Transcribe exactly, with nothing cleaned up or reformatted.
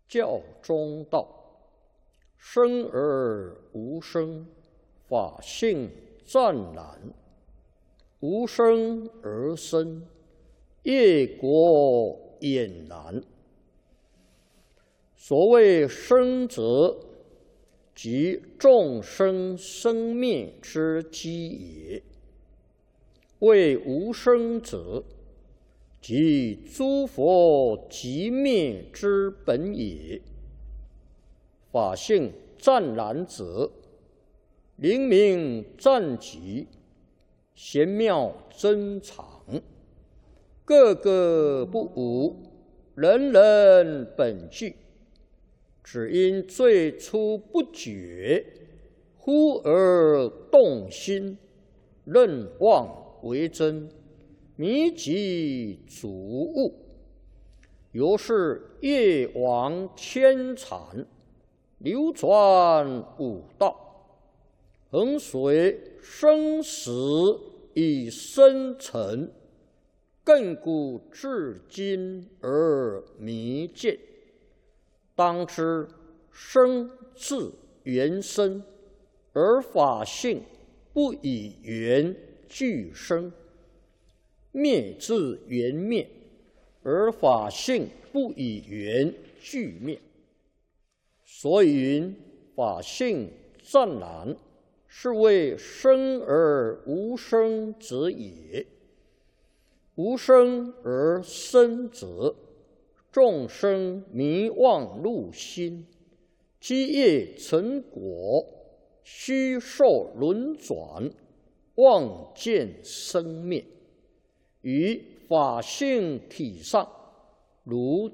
教中道，生而无生，法性湛然；无生而生，业果俨然。所谓生者，即众生生灭之基也；谓无生者，即诸佛寂灭之本也。法性湛然者，灵明湛极，玄妙珍藏，个个不无，人人本具。只因最初不觉，忽而动心，认妄为真，迷己逐悟，由是业往牵缠，流转五道，恒随生死以生沉，亘古至今而弥见。当知生自缘生，而法性不以缘俱生；灭自缘灭，而法性不以缘俱灭。所以云法性湛然，是谓生而无生者也。无生而生者，众生迷妄入心，积业成果，虚受轮转，妄见生灭。于法性体上，如